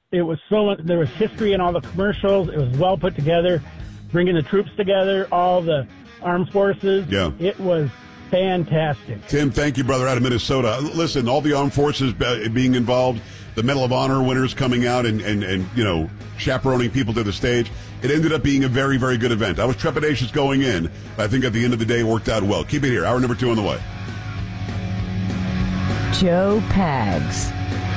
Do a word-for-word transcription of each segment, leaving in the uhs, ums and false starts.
It was so there was history in all the commercials. It was well put together, bringing the troops together, all the armed forces. Yeah. It was fantastic. Tim, thank you, brother, out of Minnesota. Listen, all the armed forces being involved, the Medal of Honor winners coming out and, and, and, you know, chaperoning people to the stage. It ended up being a very, very good event. I was trepidatious going in, but I think at the end of the day it worked out well. Keep it here. Hour number two on the way. Joe Pags.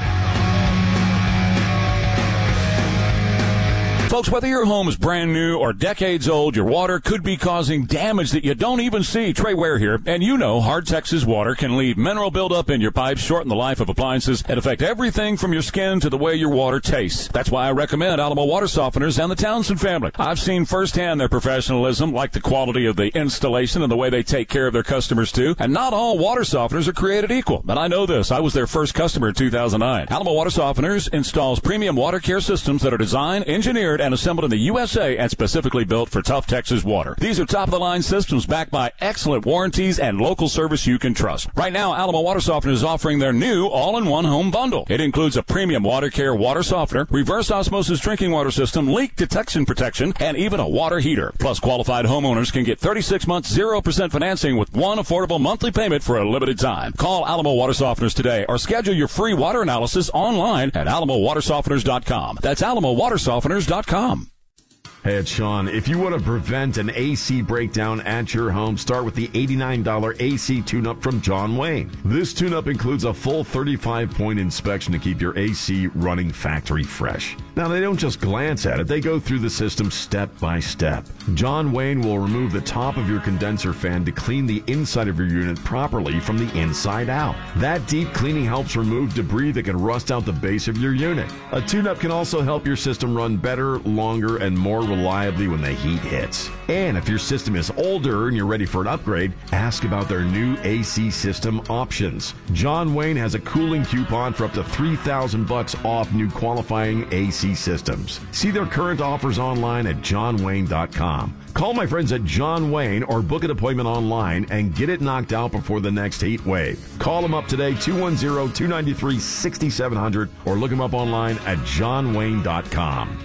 Folks, whether your home is brand new or decades old, your water could be causing damage that you don't even see. Trey Ware here, and you know Hard Texas water can leave mineral buildup in your pipes, shorten the life of appliances, and affect everything from your skin to the way your water tastes. That's why I recommend Alamo Water Softeners and the Townsend family. I've seen firsthand their professionalism, like the quality of the installation and the way they take care of their customers too. And not all water softeners are created equal. But I know this. I was their first customer in two thousand nine. Alamo Water Softeners installs premium water care systems that are designed, engineered, and assembled in the U S A and specifically built for tough Texas water. These are top-of-the-line systems backed by excellent warranties and local service you can trust. Right now, Alamo Water Softener is offering their new all-in-one home bundle. It includes a premium water care water softener, reverse osmosis drinking water system, leak detection protection, and even a water heater. Plus, qualified homeowners can get thirty-six months, zero percent financing with one affordable monthly payment for a limited time. Call Alamo Water Softeners today or schedule your free water analysis online at alamo water softeners dot com. That's alamo water softeners dot com. Hey, it's Sean. If you want to prevent an A C breakdown at your home, start with the eighty-nine dollars A C tune-up from John Wayne. This tune-up includes a full thirty-five point inspection to keep your A C running factory fresh. Now, they don't just glance at it. They go through the system step by step. John Wayne will remove the top of your condenser fan to clean the inside of your unit properly from the inside out. That deep cleaning helps remove debris that can rust out the base of your unit. A tune-up can also help your system run better, longer, and more reliably when the heat hits. And if your system is older and you're ready for an upgrade, ask about their new A C system options. John Wayne has a cooling coupon for up to three thousand bucks off new qualifying A C systems. See their current offers online at john wayne dot com. Call my friends at John Wayne or book an appointment online and get it knocked out before the next heat wave. Call them up today, two one zero, two nine three, six seven zero zero, or look them up online at john wayne dot com.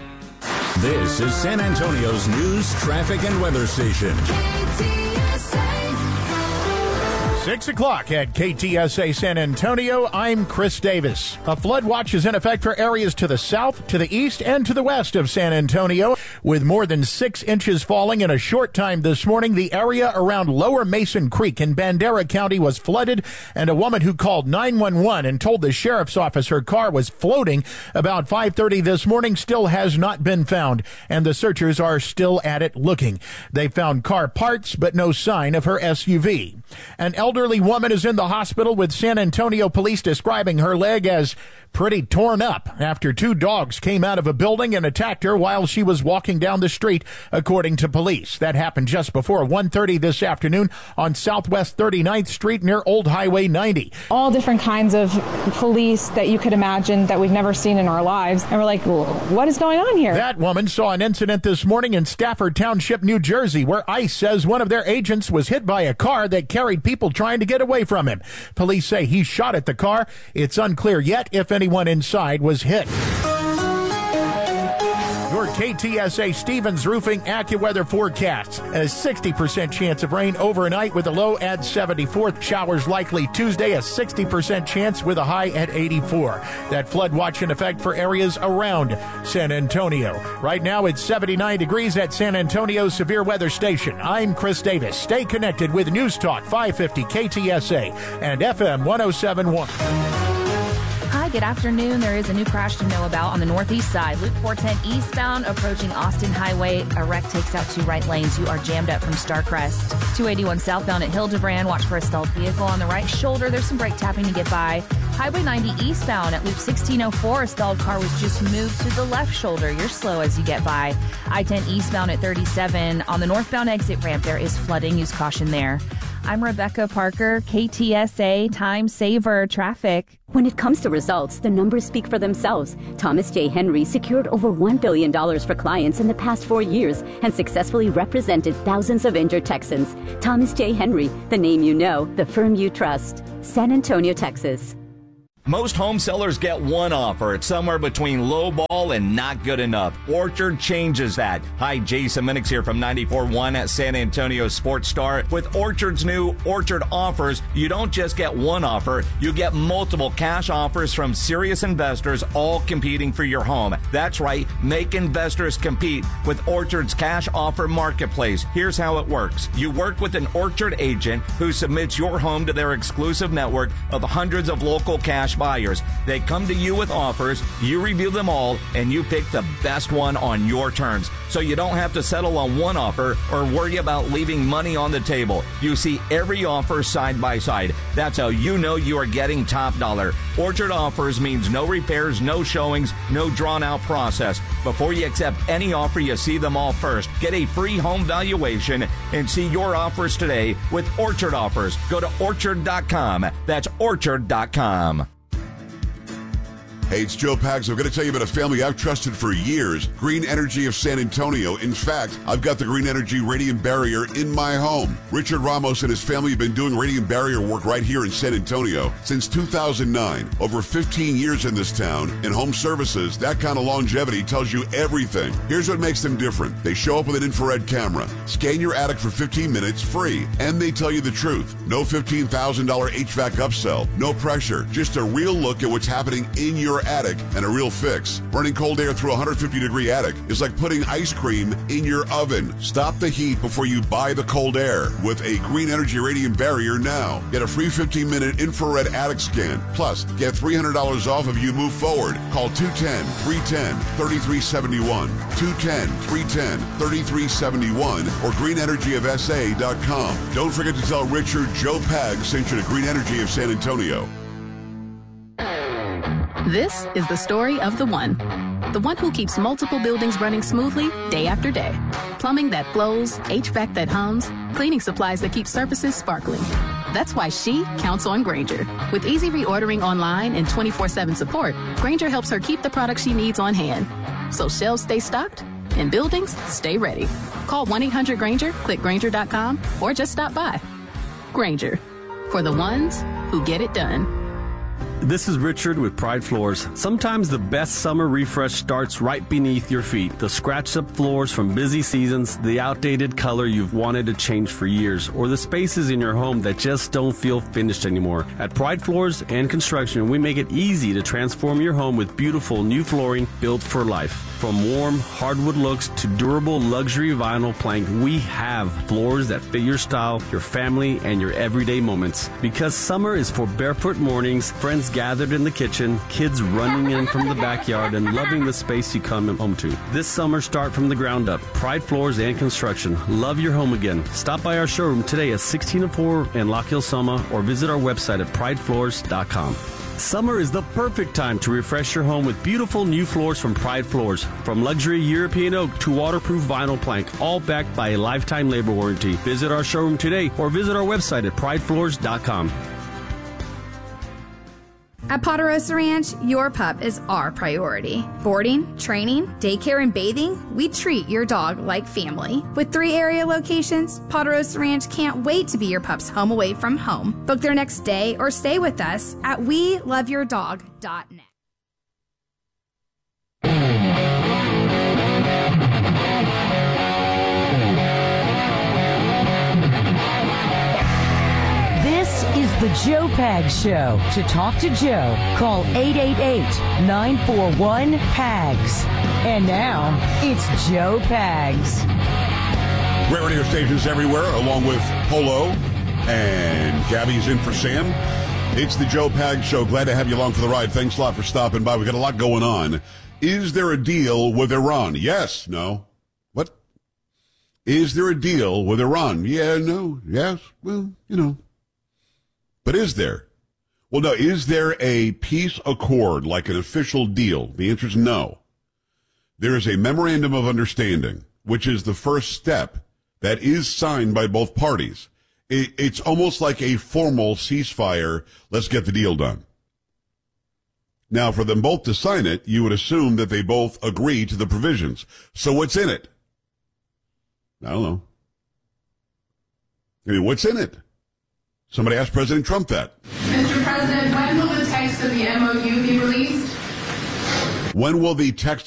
This is San Antonio's news, traffic, and weather station. Six o'clock at K T S A San Antonio. I'm Chris Davis. A flood watch is in effect for areas to the south, to the east, and to the west of San Antonio. With more than six inches falling in a short time this morning, the area around Lower Mason Creek in Bandera County was flooded, and a woman who called nine one one and told the sheriff's office her car was floating about five thirty this morning still has not been found, and the searchers are still at it looking. They found car parts, but no sign of her S U V. An elderly woman is in the hospital with San Antonio police describing her leg as pretty torn up after two dogs came out of a building and attacked her while she was walking down the street, according to police. That happened just before one thirty this afternoon on Southwest thirty-ninth Street near Old Highway ninety. All different kinds of police that you could imagine that we've never seen in our lives. And we're like, well, what is going on here? That woman saw an incident this morning in Stafford Township, New Jersey, where ICE says one of their agents was hit by a car that carried people trying to get away from him. Police say he shot at the car. It's unclear yet if anyone inside was hit. Your K T S A Stevens Roofing AccuWeather forecast. A sixty percent chance of rain overnight with a low at seventy-four. Showers likely Tuesday, a sixty percent chance with a high at eighty-four. That flood watch in effect for areas around San Antonio. Right now it's seventy-nine degrees at San Antonio Severe Weather Station. I'm Chris Davis. Stay connected with News Talk five fifty K T S A and F M one oh seven point one. Hi, good afternoon. There is a new crash to know about on the northeast side. Loop four ten eastbound approaching Austin Highway. A wreck takes out two right lanes. You are jammed up from Starcrest. two eighty-one southbound at Hildebrand. Watch for a stalled vehicle on the right shoulder. There's some brake tapping to get by. Highway ninety eastbound at Loop sixteen oh four. A stalled car was just moved to the left shoulder. You're slow as you get by. I ten eastbound at thirty-seven. On the northbound exit ramp, there is flooding. Use caution there. I'm Rebecca Parker, K T S A Time Saver Traffic. When it comes to results, the numbers speak for themselves. Thomas J. Henry secured over one billion dollars for clients in the past four years and successfully represented thousands of injured Texans. Thomas J. Henry, the name you know, the firm you trust. San Antonio, Texas. Most home sellers get one offer. It's somewhere between low ball and not good enough. Orchard changes that. Hi, Jason Minix here from ninety-four point one at San Antonio Sports Star. With Orchard's new Orchard offers, you don't just get one offer, you get multiple cash offers from serious investors, all competing for your home. That's right, make investors compete with Orchard's cash offer marketplace. Here's how it works. You work with an Orchard agent who submits your home to their exclusive network of hundreds of local cash buyers. They come to you with offers, you review them all, and you pick the best one on your terms. So you don't have to settle on one offer or worry about leaving money on the table. You see every offer side by side. That's how you know you are getting top dollar. Orchard offers means no repairs, no showings, no drawn out process. Before you accept any offer, you see them all first. Get a free home valuation and see your offers today with Orchard offers. Go to orchard dot com. That's orchard dot com. Hey, it's Joe Pags. I'm going to tell you about a family I've trusted for years, Green Energy of San Antonio. In fact, I've got the Green Energy Radiant Barrier in my home. Richard Ramos and his family have been doing radiant barrier work right here in San Antonio since two thousand nine. Over fifteen years in this town. In home services, that kind of longevity tells you everything. Here's what makes them different. They show up with an infrared camera, scan your attic for fifteen minutes free, and they tell you the truth. No fifteen thousand dollars H V A C upsell, no pressure, just a real look at what's happening in your attic and a real fix. Running cold air through a one hundred fifty degree attic is like putting ice cream in your oven. Stop the heat before you buy the cold air with a Green Energy Radiant Barrier now. Get a free fifteen minute infrared attic scan. Plus, get three hundred dollars off if you move forward. Call two one zero, three one zero, three three seven one, two one zero, three one zero, three three seven one, or green energy of s a dot com. Don't forget to tell Richard Joe Pag sent you to Green Energy of San Antonio. This is the story of the one. The one who keeps multiple buildings running smoothly day after day. Plumbing that flows, H V A C that hums, cleaning supplies that keep surfaces sparkling. That's why she counts on Grainger. With easy reordering online and twenty-four seven support, Grainger helps her keep the products she needs on hand. So shelves stay stocked and buildings stay ready. Call one eight hundred Grainger, click Grainger dot com, or just stop by. Grainger, for the ones who get it done. This is Richard with Pride Floors. Sometimes the best summer refresh starts right beneath your feet. The scratched up floors from busy seasons, the outdated color you've wanted to change for years, or the spaces in your home that just don't feel finished anymore. At Pride Floors and Construction, we make it easy to transform your home with beautiful new flooring built for life. From warm hardwood looks to durable luxury vinyl plank, we have floors that fit your style, your family, and your everyday moments. Because summer is for barefoot mornings, friends gathered in the kitchen, kids running in from the backyard, and loving the space you come home to. This summer, start from the ground up. Pride Floors and Construction. Love your home again. Stop by our showroom today at sixteen oh four in Lock Hill, Soma, or visit our website at pride floors dot com. Summer is the perfect time to refresh your home with beautiful new floors from Pride Floors. From luxury European oak to waterproof vinyl plank, all backed by a lifetime labor warranty. Visit our showroom today or visit our website at pride floors dot com. At Ponderosa Ranch, your pup is our priority. Boarding, training, daycare, and bathing, we treat your dog like family. With three area locations, Ponderosa Ranch can't wait to be your pup's home away from home. Book their next day or stay with us at we love your dog dot net. This is the Joe Pags Show. To talk to Joe, call eight eight eight, nine four one, P A G S. And now, it's Joe Pags. Great radio stations everywhere, along with Polo and Gabby's in for Sam. It's the Joe Pags Show. Glad to have you along for the ride. Thanks a lot for stopping by. We've got a lot going on. Is there a deal with Iran? Yes. No. What? Is there a deal with Iran? Yeah, no, yes. Well, you know. But is there? Well, no. Is there a peace accord, like an official deal? The answer is no. There is a memorandum of understanding, which is the first step that is signed by both parties. It, it's almost like a formal ceasefire. Let's get the deal done. Now, for them both to sign it, you would assume that they both agree to the provisions. So what's in it? I don't know. I mean, what's in it? Somebody asked President Trump that. Mister President, when will the text of the M When will the text